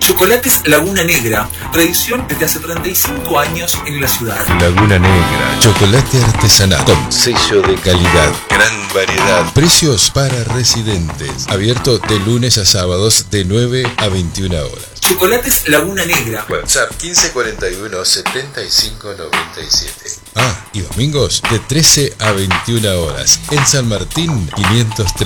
Chocolates Laguna Negra, tradición desde hace 35 años en la ciudad. Laguna Negra, chocolate artesanal con sello de calidad, gran variedad, precios para residentes, abierto de lunes a sábados de 9 a 21 horas. Chocolates Laguna Negra. WhatsApp 1541 7597. Y domingos de 13 a 21 horas en San Martín 503.